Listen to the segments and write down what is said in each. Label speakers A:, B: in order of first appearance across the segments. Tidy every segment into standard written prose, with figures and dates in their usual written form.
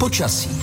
A: Počasí.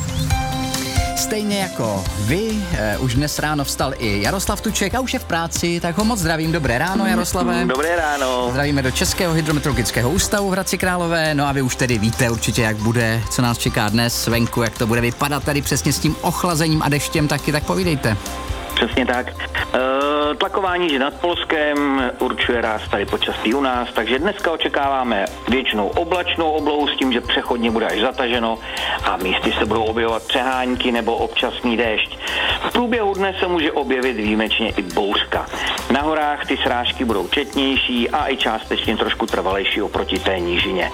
B: Stejně jako vy, už dnes ráno vstal i Jaroslav Tuček a už je v práci, tak ho moc zdravím. Dobré ráno, Jaroslave.
C: Dobré ráno.
B: Zdravíme do Českého hydrometeorologického ústavu v Hradci Králové. No a vy už tedy víte určitě, jak bude, co nás čeká dnes venku, jak to bude vypadat tady přesně s tím ochlazením a deštěm taky, tak povídejte.
C: Přesně tak. Tlakování, že nad Polskem určuje ráz tady počasí u nás, takže dneska očekáváme většinou oblačnou oblohu s tím, že přechodně bude až zataženo a místy se budou objevovat přehánky nebo občasný déšť. V průběhu dne se může objevit výjimečně i bouřka. Na horách ty srážky budou četnější a i částečně trošku trvalejší oproti té nížině.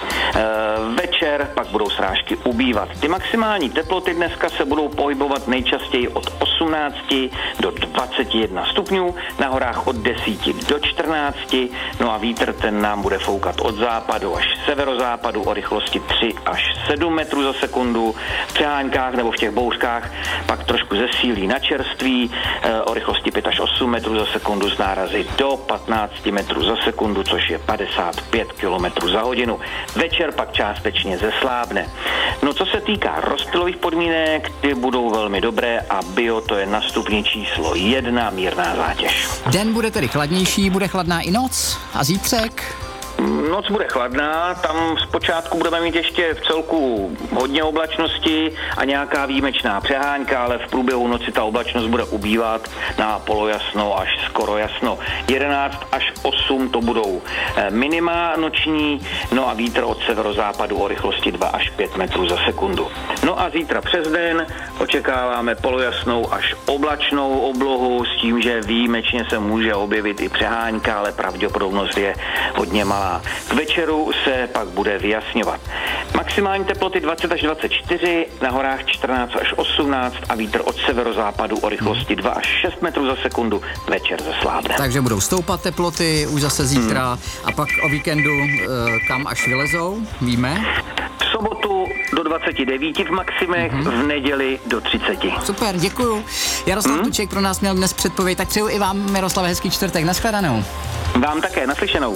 C: Večer pak budou srážky ubývat. Ty maximální teploty dneska se budou pohybovat nejčastěji od 18 do 21 stupňů, na horách od 10 do 14, no a vítr ten nám bude foukat od západu až severozápadu o rychlosti 3 až 7 metrů za sekundu. V přeháňkách nebo v těch bouřkách pak trošku zesílí na čerství o rychlosti 5 až 8 metrů za sekundu s nárazy do 15 metrů za sekundu, což je 55 km za hodinu. Večer pak částečně zeslábne. No co se týká rozptylových podmínek, ty budou velmi dobré a bio to je na stupni číslo 1, mírná zátěž.
B: Den bude tedy chladnější, bude chladná i noc a zítřek.
C: Noc bude chladná, tam zpočátku budeme mít ještě v celku hodně oblačnosti a nějaká výjimečná přehánka, ale v průběhu noci ta oblačnost bude ubývat na polojasno až skoro jasno. 11 až 8 to budou minima noční, no a vítr od severozápadu o rychlosti 2 až 5 metrů za sekundu. No a zítra přes den očekáváme polojasnou až oblačnou oblohu s tím, že výjimečně se může objevit i přehánka, ale pravděpodobnost je hodně malá. K večeru se pak bude vyjasňovat. Maximální teploty 20 až 24, na horách 14 až 18 a vítr od severozápadu o rychlosti 2 až 6 metrů za sekundu, večer zeslábne.
B: Takže budou stoupat teploty už zase zítra a pak o víkendu kam až vylezou, víme?
C: V sobotu do 29 v maximech, v neděli do 30.
B: Super, děkuju. Jaroslav Tuček pro nás měl dnes předpověď, tak přeju i vám, Jaroslave, hezký čtvrtek. Nashledanou.
C: Vám také, naslyšenou.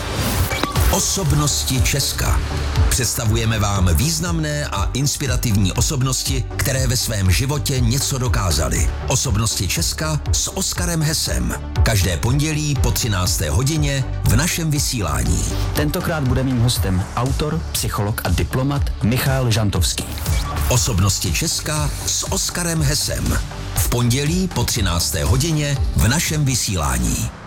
A: Osobnosti Česka. Představujeme vám významné a inspirativní osobnosti, které ve svém životě něco dokázaly. Osobnosti Česka s Oskarem Hesem. Každé pondělí po 13. hodině v našem vysílání.
D: Tentokrát bude mým hostem autor, psycholog a diplomat Michal Žantovský.
A: Osobnosti Česka s Oskarem Hesem. V pondělí po 13. hodině v našem vysílání.